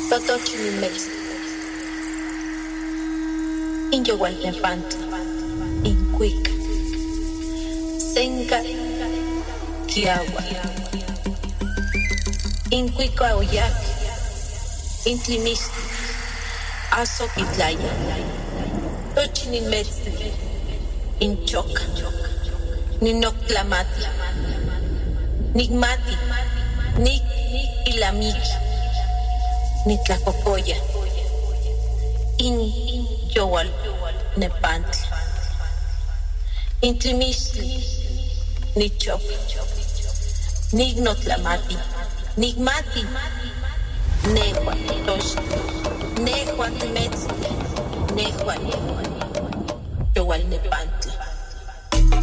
Totochinimex, Inyowalnepantla, Incuica, Senca, Kiawa, Incuica Oyac, Intlimistli, Azoquitlaya, Tochinimex, Inchoca, Ninoctlamati, Nigmati, Nik Ilamiki, Nitlacocoya, In Yowal Nepantla, Intlimistli, Nichop, Nignotlamati, Nigmati, Nehua Tosh, Nehua Temetzli, Nehua Yowal Nepantla.